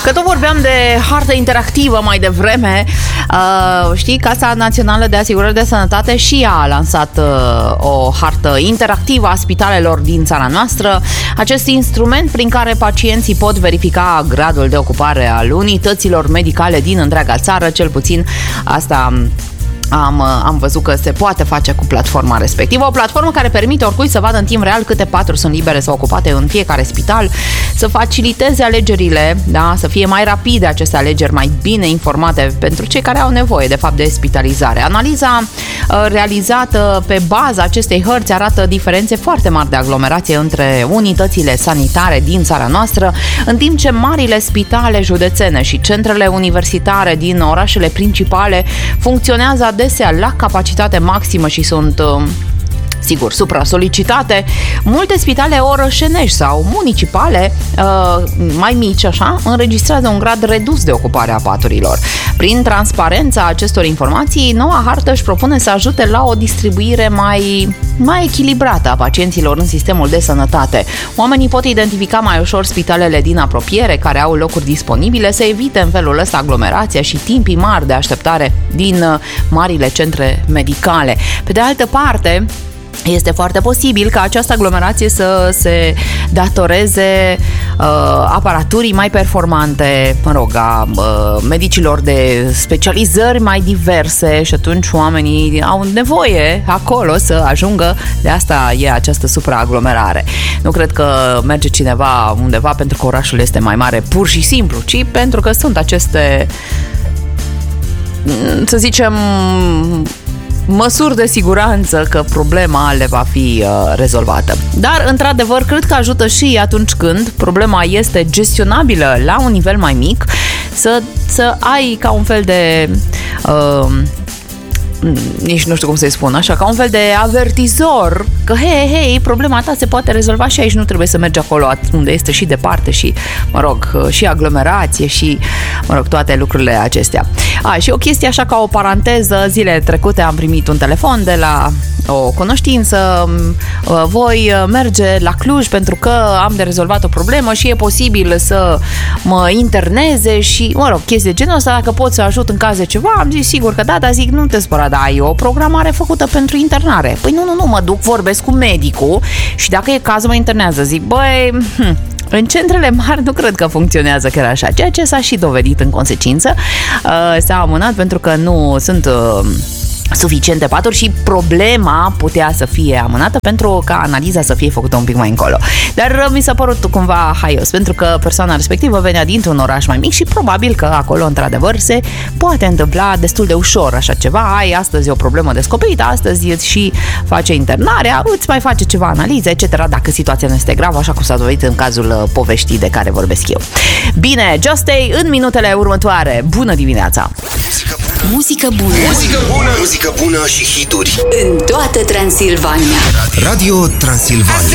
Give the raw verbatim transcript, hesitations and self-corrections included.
Că tot vorbeam de hartă interactivă mai devreme, uh, știi, Casa Națională de Asigurări de Sănătate și ea a lansat uh, o hartă interactivă a spitalelor din țara noastră. Acest instrument prin care pacienții pot verifica gradul de ocupare al unităților medicale din întreaga țară, cel puțin asta Am, am văzut că se poate face cu platforma respectivă. O platformă care permite oricui să vadă în timp real câte paturi sunt libere sau ocupate în fiecare spital, să faciliteze alegerile, da? Să fie mai rapide aceste alegeri, mai bine informate pentru cei care au nevoie de fapt de spitalizare. Analiza uh, realizată pe baza acestei hărți arată diferențe foarte mari de aglomerație între unitățile sanitare din țara noastră, în timp ce marile spitale județene și centrele universitare din orașele principale funcționează adesea la capacitate maximă și sunt, sigur, supra-solicitate. Multe spitale orășenești sau municipale, mai mici așa, înregistrează un grad redus de ocupare a paturilor. Prin transparența acestor informații, noua hartă își propune să ajute la o distribuire mai, mai echilibrată a pacienților în sistemul de sănătate. Oamenii pot identifica mai ușor spitalele din apropiere care au locuri disponibile, să evite în felul ăsta aglomerația și timpii mari de așteptare din marile centre medicale. Pe de altă parte, este foarte posibil ca această aglomerație să se datoreze uh, aparaturii mai performante, mă rog, a uh, medicilor de specializări mai diverse și atunci oamenii au nevoie acolo să ajungă, de asta e această supraaglomerare. Nu cred că merge cineva undeva pentru că orașul este mai mare pur și simplu, ci pentru că sunt aceste, să zicem, măsuri de siguranță că problema le va fi uh, rezolvată. Dar, într-adevăr, cred că ajută și atunci când problema este gestionabilă la un nivel mai mic, să, să ai ca un fel de uh, nici nu știu cum să-i spun, așa, ca un fel de avertizor că, hei, hei, problema ta se poate rezolva și aici, nu trebuie să mergi acolo unde este și departe și, mă rog, și aglomerație și, mă rog, toate lucrurile acestea. A, și o chestie așa ca o paranteză, zilele trecute am primit un telefon de la o cunoștință, voi merge la Cluj pentru că am de rezolvat o problemă și e posibil să mă interneze și, mă rog, chestii de genul ăsta, dacă pot să ajut în caz de ceva, am zis sigur că da, dar zic, nu te spăra, dar ai o programare făcută pentru internare. Păi nu, nu, nu, mă duc, vorbesc cu medicul și dacă e cazul mă internează. Zic, băi, hm, în centrele mari nu cred că funcționează chiar așa, ceea ce s-a și dovedit în consecință. Uh, s-a amânat pentru că nu sunt uh, suficiente paturi și problema putea să fie amânată pentru ca analiza să fie făcută un pic mai încolo. Dar mi s-a părut cumva haios, pentru că persoana respectivă venea dintr-un oraș mai mic și probabil că acolo, într-adevăr, se poate întâmpla destul de ușor așa ceva. Ai astăzi o problemă descoperită, astăzi îți și face internarea, îți mai face ceva analize, et cetera, dacă situația nu este gravă, așa cum s-a dovedit în cazul poveștii de care vorbesc eu. Bine, Just Stay în minutele următoare. Bună dimineața! Muzică bună. Muzică bună. Muzică bună și hituri în toată Transilvania. Radio Transilvania.